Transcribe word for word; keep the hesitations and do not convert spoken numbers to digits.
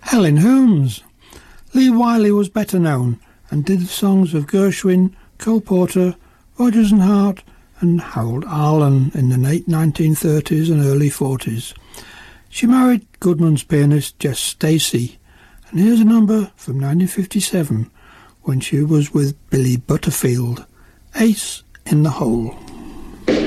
Helen Holmes. Lee Wiley was better known and did the songs of Gershwin, Cole Porter, Rodgers and Hart and Harold Arlen in the late nineteen thirties and early forties. She married Goodman's pianist Jess Stacey, and here's a number from nineteen fifty-seven when she was with Billy Butterfield, Ace in the Hole.